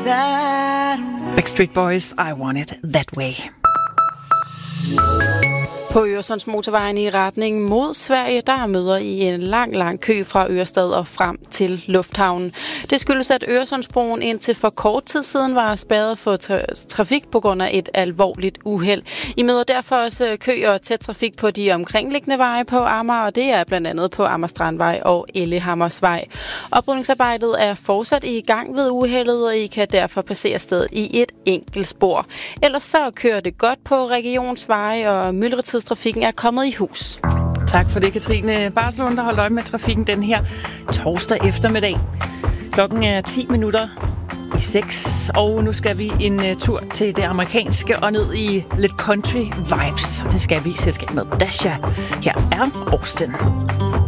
Backstreet Boys, I Want It That Way. På Øresundsmotorvejen i retning mod Sverige, der møder I en lang kø fra Ørestad og frem til lufthavnen. Det skyldes, at Øresundsbroen indtil for kort tid siden var spærret for trafik på grund af et alvorligt uheld. I møder derfor også kø og tæt trafik på de omkringliggende veje på Amager, og det er blandt andet på Amagerstrandvej og Ellehammersvej. Oprydningsarbejdet er fortsat i gang ved uheldet, og I kan derfor passere stedet i et enkelt spor. Ellers så kører det godt på regionsveje, og myldretidstrafikken er kommet i hus. Tak for det, Katrine Barslund, der holdt øje med trafikken den her torsdag eftermiddag. Klokken er 6:10, og nu skal vi en tur til det amerikanske og ned i lidt country vibes. Det skal vi i selskab med Dasha. Her er Austin.